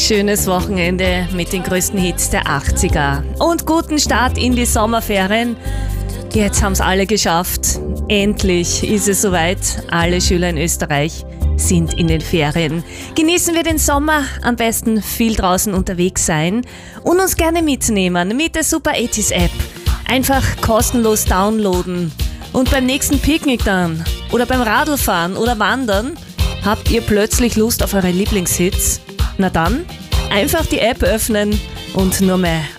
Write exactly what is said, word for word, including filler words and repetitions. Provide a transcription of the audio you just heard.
Schönes Wochenende mit den größten Hits der achtziger. Und guten Start in die Sommerferien. Jetzt haben es alle geschafft. Endlich ist es soweit. Alle Schüler in Österreich sind in den Ferien. Genießen wir den Sommer, am besten viel draußen unterwegs sein und uns gerne mitnehmen mit der Super achtzig App. Einfach kostenlos downloaden. Und beim nächsten Picknick dann oder beim Radlfahren oder Wandern habt ihr plötzlich Lust auf eure Lieblingshits? Na dann, einfach die App öffnen und nur mehr